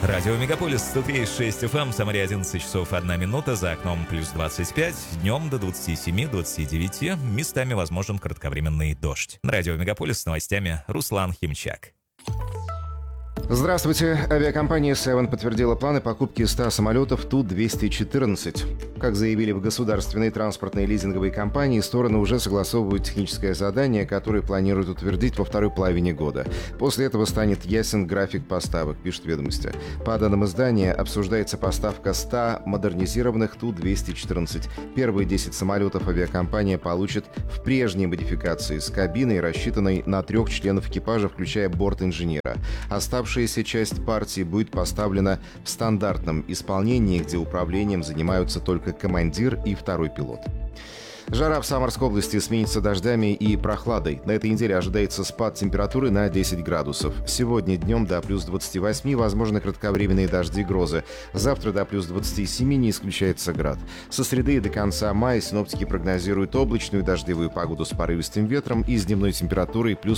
Радио Мегаполис 103,6 FM, в Самаре 11 часов 1 минута, за окном плюс 25, днем до 27-29, местами возможен кратковременный дождь. Радио Мегаполис с новостями Руслан Химчак. Здравствуйте. Авиакомпания Seven подтвердила планы покупки 100 самолетов Ту-214. Как заявили в государственной транспортной лизинговой компании, стороны уже согласовывают техническое задание, которое планируют утвердить во второй половине года. После этого станет ясен график поставок, пишет «Ведомости». По данным издания, обсуждается поставка 100 модернизированных Ту-214. Первые 10 самолетов авиакомпания получит в прежней модификации с кабиной, рассчитанной на 3 членов экипажа, включая борт-инженера. Оставшаяся часть партии будет поставлена в стандартном исполнении, где управлением занимаются только командир и второй пилот. Жара в Самарской области сменится дождями и прохладой. На этой неделе ожидается спад температуры на 10 градусов. Сегодня днем до плюс 28 возможны кратковременные дожди и грозы. Завтра до плюс 27 не исключается град. Со среды до конца мая синоптики прогнозируют облачную дождевую погоду с порывистым ветром и с дневной температурой плюс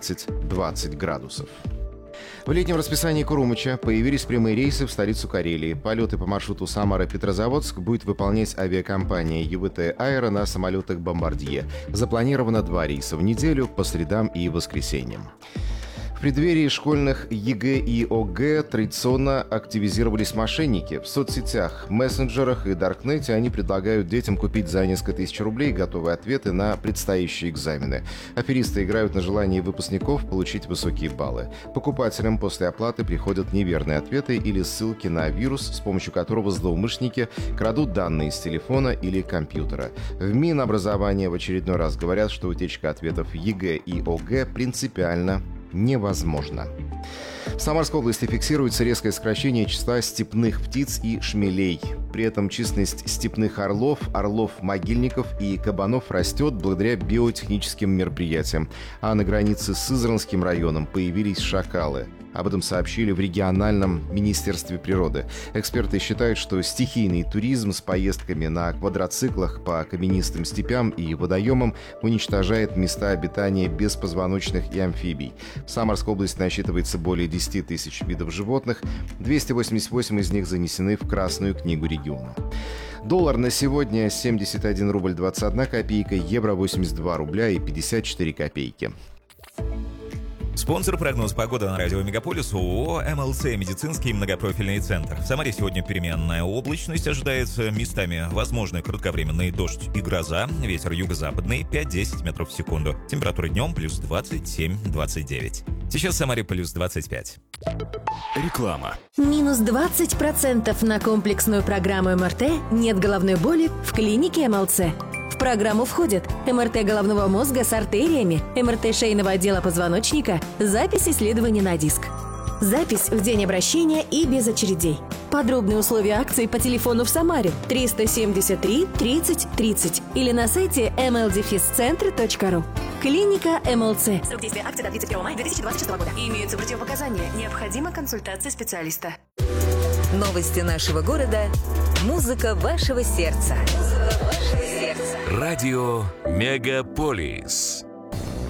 15-20 градусов. В летнем расписании Курумыча появились прямые рейсы в столицу Карелии. Полеты по маршруту Самара-Петрозаводск будет выполнять авиакомпания ЮВТ «Аэро» на самолетах «Бомбардье». Запланировано 2 рейса в неделю по средам и воскресеньям. В преддверии школьных ЕГЭ и ОГЭ традиционно активизировались мошенники. В соцсетях, мессенджерах и даркнете они предлагают детям купить за несколько тысяч рублей готовые ответы на предстоящие экзамены. Аферисты играют на желании выпускников получить высокие баллы. Покупателям после оплаты приходят неверные ответы или ссылки на вирус, с помощью которого злоумышленники крадут данные с телефона или компьютера. В Минобразования в очередной раз говорят, что утечка ответов ЕГЭ и ОГЭ принципиально невозможно. В Самарской области фиксируется резкое сокращение числа степных птиц и шмелей. При этом численность степных орлов-могильников и кабанов растет благодаря биотехническим мероприятиям. А на границе с Сызранским районом появились шакалы. Об этом сообщили в региональном министерстве природы. Эксперты считают, что стихийный туризм с поездками на квадроциклах по каменистым степям и водоемам уничтожает места обитания беспозвоночных и амфибий. В Самарской области насчитывается более 10 тысяч видов животных, 288 из них занесены в Красную книгу региона. Доллар на сегодня 71 рубль 21 копейка, евро 82 рубля и 54 копейки. Спонсор прогноз погоды на радио Мегаполис ООО МЛЦ «Медицинский многопрофильный центр». В Самаре сегодня переменная облачность, ожидается местами возможный кратковременный дождь и гроза, ветер юго-западный 5-10 метров в секунду. Температура днем плюс 27-29. Сейчас в Самаре плюс 25. Реклама. Минус 20% на комплексную программу МРТ «Нет головной боли» в клинике МЛЦ. В программу входят МРТ головного мозга с артериями, МРТ шейного отдела позвоночника, запись исследований на диск. Запись в день обращения и без очередей. Подробные условия акции по телефону в Самаре 373 30 30 или на сайте mldefiscentre.ru. Клиника МЛЦ. Срок действия акции до 31 мая 2026 года. Имеются противопоказания. Необходима консультация специалиста. Новости нашего города. Музыка вашего сердца. Радио Мегаполис.